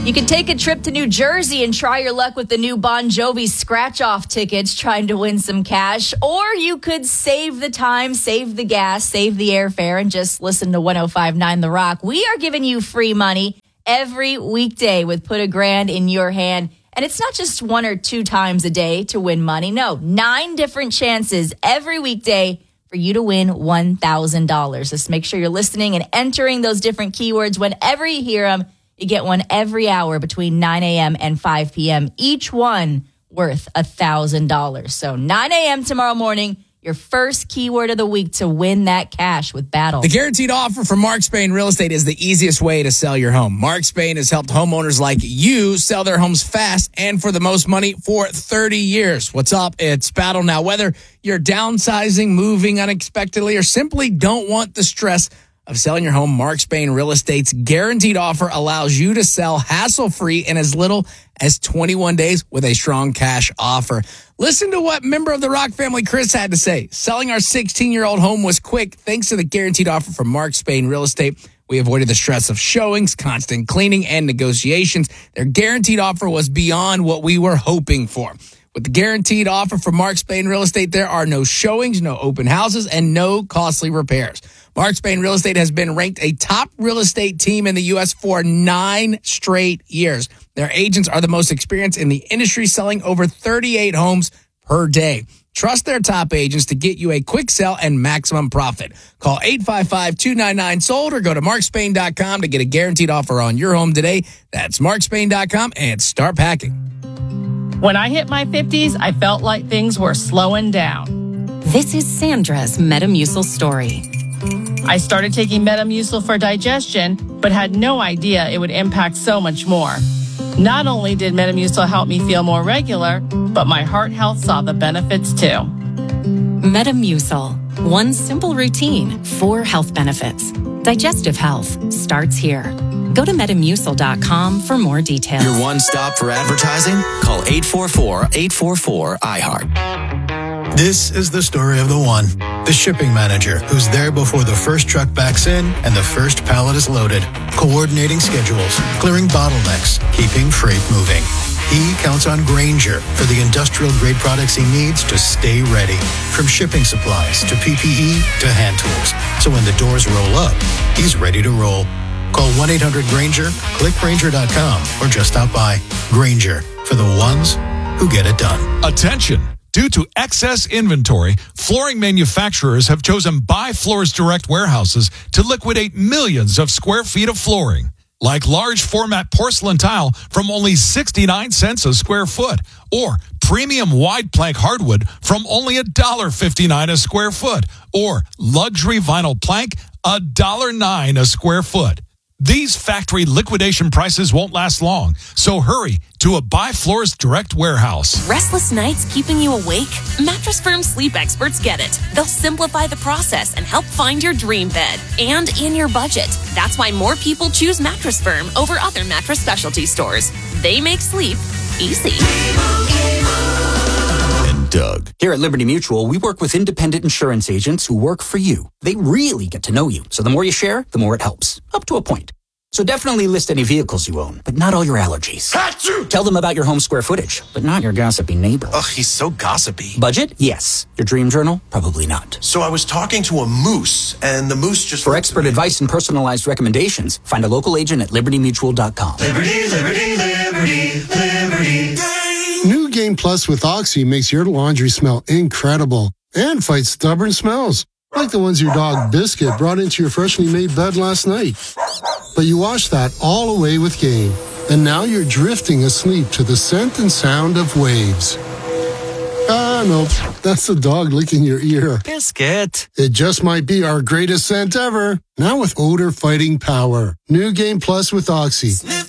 You can take a trip to New Jersey and try your luck with the new Bon Jovi scratch-off tickets trying to win some cash. Or you could save the time, save the gas, save the airfare, and just listen to 105.9 The Rock. We are giving you free money every weekday with Put a Grand in Your Hand. And it's not just 1 or 2 times a day to win money. No, 9 different chances every weekday for you to win $1,000. Just make sure you're listening and entering those different keywords whenever you hear them. You get one every hour between 9 a.m. and 5 p.m., each one worth $1,000. So 9 a.m. tomorrow morning, your first keyword of the week to win that cash with Battle. The guaranteed offer from Mark Spain Real Estate is the easiest way to sell your home. Mark Spain has helped homeowners like you sell their homes fast and for the most money for 30 years. What's up? It's Battle now. Whether you're downsizing, moving unexpectedly, or simply don't want the stress of selling your home, Mark Spain Real Estate's guaranteed offer allows you to sell hassle-free in as little as 21 days with a strong cash offer. Listen to what member of the Rock family, Chris, had to say. Selling our 16-year-old home was quick thanks to the guaranteed offer from Mark Spain Real Estate. We avoided the stress of showings, constant cleaning, and negotiations. Their guaranteed offer was beyond what we were hoping for. With the guaranteed offer from Mark Spain Real Estate, there are no showings, no open houses, and no costly repairs. Mark Spain Real Estate has been ranked a top real estate team in the U.S. for 9 straight years. Their agents are the most experienced in the industry, selling over 38 homes per day. Trust their top agents to get you a quick sell and maximum profit. Call 855-299-SOLD or go to markspain.com to get a guaranteed offer on your home today. That's markspain.com and start packing. When I hit my 50s, I felt like things were slowing down. This is Sandra's Metamucil story. I started taking Metamucil for digestion, but had no idea it would impact so much more. Not only did Metamucil help me feel more regular, but my heart health saw the benefits too. Metamucil. One simple routine, 4 health benefits. Digestive health starts here. Go to Metamucil.com for more details. Your one stop for advertising? Call 844-844-iHeart. This is the story of the one, the shipping manager who's there before the first truck backs in and the first pallet is loaded, coordinating schedules, clearing bottlenecks, keeping freight moving. He counts on Grainger for the industrial-grade products he needs to stay ready, from shipping supplies to PPE to hand tools. So when the doors roll up, he's ready to roll. Call 1-800-GRAINGER, click Grainger.com, or just stop by. Grainger, for the ones who get it done. Attention! Due to excess inventory, flooring manufacturers have chosen Buy Floors Direct warehouses to liquidate millions of square feet of flooring. Like large format porcelain tile from only 69 cents a square foot, or premium wide plank hardwood from only $1.59 a square foot, or luxury vinyl plank $1.09 a square foot. These factory liquidation prices won't last long, so hurry to a Buy Floors Direct warehouse. Restless nights keeping you awake? Mattress Firm sleep experts get it. They'll simplify the process and help find your dream bed, and in your budget. That's why more people choose Mattress Firm over other mattress specialty stores. They make sleep easy. Doug. Here at Liberty Mutual, we work with independent insurance agents who work for you. They really get to know you. So the more you share, the more it helps. Up to a point. So definitely list any vehicles you own, but not all your allergies. Achoo! Tell them about your home square footage, but not your gossipy neighbor. Ugh, he's so gossipy. Budget? Yes. Your dream journal? Probably not. So I was talking to a moose, and the moose just... For expert advice and personalized recommendations, find a local agent at libertymutual.com. Liberty, liberty, liberty, liberty. New Game Plus with Oxy makes your laundry smell incredible and fights stubborn smells, like the ones your dog Biscuit brought into your freshly made bed last night. But you washed that all away with Game, and now you're drifting asleep to the scent and sound of waves. Nope, that's the dog licking your ear. Biscuit. It just might be our greatest scent ever, now with odor-fighting power. New Game Plus with Oxy.